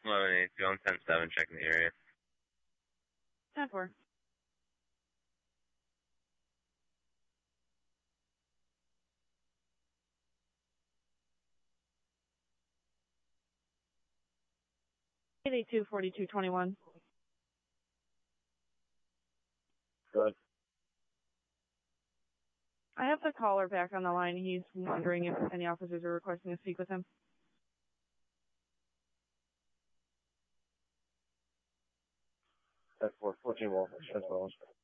1182, I'm 10-7, checking the area. 10-4. Eight 4221. Good. I have the caller back on the line. He's wondering if any officers are requesting to speak with him. That 414 Wolf, Transwell.